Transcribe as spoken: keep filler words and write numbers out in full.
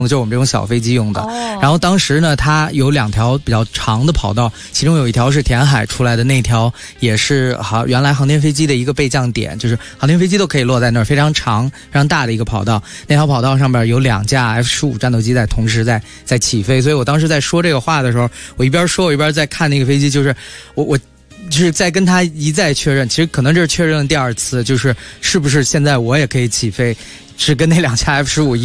就我们这种小飞机用的。 哦、 然后当时呢，它有两条比较长的跑道，其中有一条是填海出来的，那条也是好原来航天飞机的一个备降点，就是航天飞机都可以落在那儿，非常长、非常大的一个跑道。那条跑道上面有两架 F 十五 战斗机在同时在在起飞，所以我当时在说这个话的时候，我一边说我一边在看那个飞机，就是我我。就是在跟他一再确认，其实可能这是确认的第二次，就是是不是现在我也可以起飞，是跟那两架 F 十五